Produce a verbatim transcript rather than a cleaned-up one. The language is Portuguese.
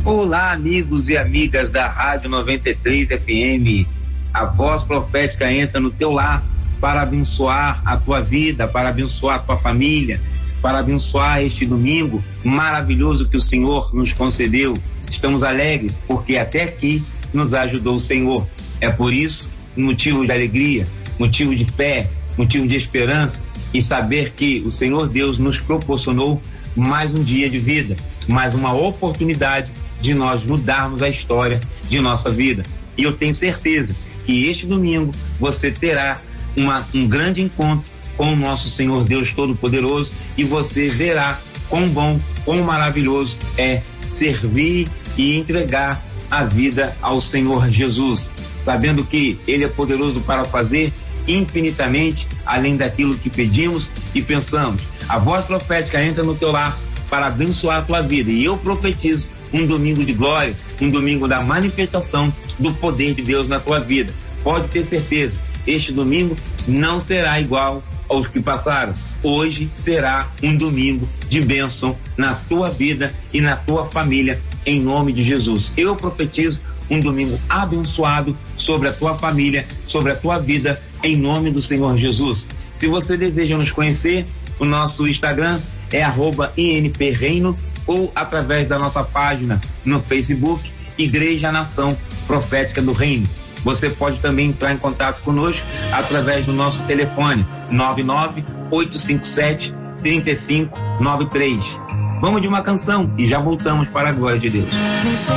Olá, amigos e amigas da Rádio noventa e três F M. A voz profética entra no teu lar para abençoar a tua vida, para abençoar a tua família, para abençoar este domingo maravilhoso que o Senhor nos concedeu. Estamos alegres porque até aqui nos ajudou o Senhor. É por isso motivo de alegria, motivo de fé, motivo de esperança e saber que o Senhor Deus nos proporcionou mais um dia de vida, mais uma oportunidade de nós mudarmos a história de nossa vida. E eu tenho certeza que este domingo você terá uma, um grande encontro com o nosso Senhor Deus Todo-Poderoso e você verá quão bom, quão maravilhoso é servir e entregar a vida ao Senhor Jesus, sabendo que Ele é poderoso para fazer infinitamente além daquilo que pedimos e pensamos. A voz profética entra no teu lar para abençoar a tua vida e eu profetizo um domingo de glória, um domingo da manifestação do poder de Deus na tua vida. Pode ter certeza, este domingo não será igual aos que passaram. Hoje será um domingo de bênção na tua vida e na tua família, em nome de Jesus. Eu profetizo um domingo abençoado sobre a tua família, sobre a tua vida, em nome do Senhor Jesus. Se você deseja nos conhecer, o nosso Instagram é arroba I N P Reino ou através da nossa página no Facebook, Igreja Nação Profética do Reino. Você pode também entrar em contato conosco através do nosso telefone nove nove oito cinco sete três cinco nove três. Vamos de uma canção e já voltamos para a glória de Deus.